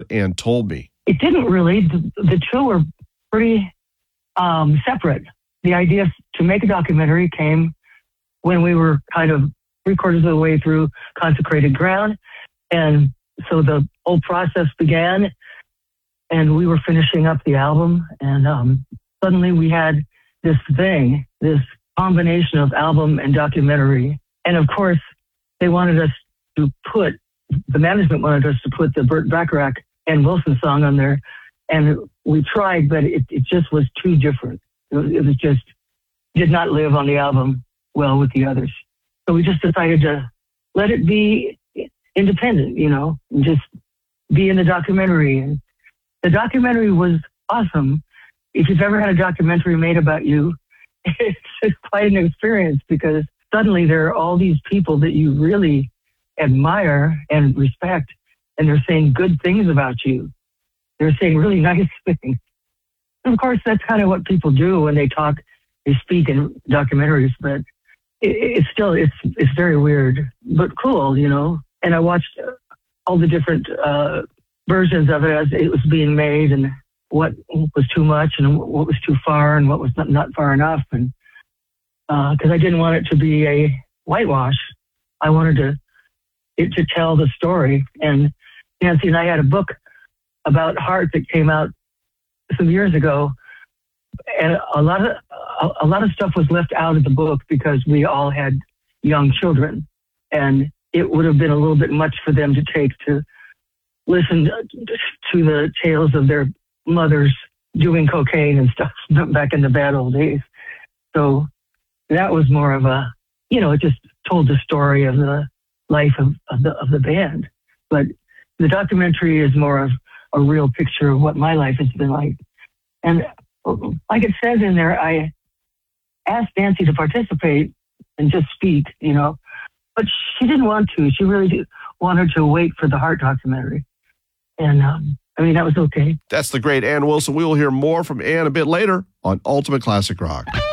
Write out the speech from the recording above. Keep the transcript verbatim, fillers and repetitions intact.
Ann told me. It didn't really. The, the two were pretty um, separate. The idea to make a documentary came when we were kind of three quarters of the way through Consecrated Ground. And so the whole process began, and we were finishing up the album. And um, suddenly we had this thing, this combination of album and documentary. And of course, they wanted us to put, the management wanted us to put the Burt Bacharach and Wilson song on there. And we tried, but it, it just was too different. It was, it was just, did not live on the album well with the others. So we just decided to let it be independent, you know, and just be in the documentary. And the documentary was awesome. If you've ever had a documentary made about you, it's, it's quite an experience, because suddenly there are all these people that you really admire and respect, and they're saying good things about you. They're saying really nice things. And of course, that's kind of what people do when they talk, they speak in documentaries, but it, it's still, it's it's very weird, but cool, you know. And I watched all the different uh, versions of it as it was being made, and what was too much and what was too far and what was not, not far enough. And because uh, I didn't want it to be a whitewash, I wanted to it to tell the story. And Nancy and I had a book about Heart that came out some years ago, and a lot of a, a lot of stuff was left out of the book because we all had young children, and it would have been a little bit much for them to take to listen to the tales of their mothers doing cocaine and stuff back in the bad old days. So that was more of a, you know, it just told the story of the life of, of the of the band. But the documentary is more of a real picture of what my life has been like. And like it says in there, I asked Nancy to participate and just speak, you know, but she didn't want to. She really did, wanted to wait for the Heart documentary. And um, I mean, that was okay. That's the great Ann Wilson. We will hear more from Ann a bit later on Ultimate Classic Rock.